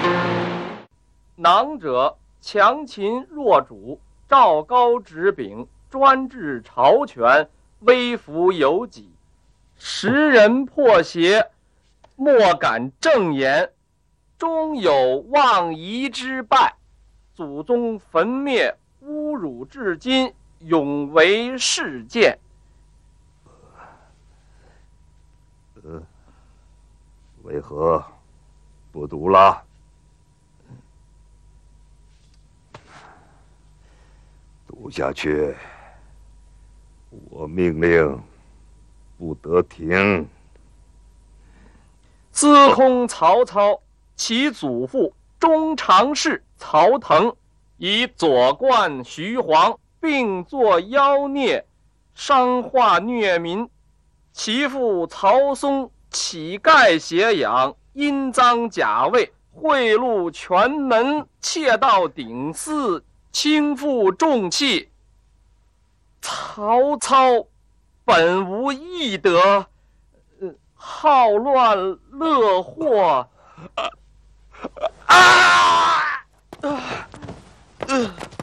囊者强秦弱主，赵高执柄，专制朝权，微服有己，时人破邪，莫敢正言，终有妄夷之败，祖宗焚灭，侮辱至今，永为世鉴。 为何不读了？读下去，我命令不得停。 司空曹操，其祖父中常侍曹腾，以左冠徐晃并作妖孽，伤化虐民。其父曹嵩，乞丐挟养，阴赃假位，贿赂权门，窃盗顶肆，轻负重器。曹操本无义德，好乱乐祸。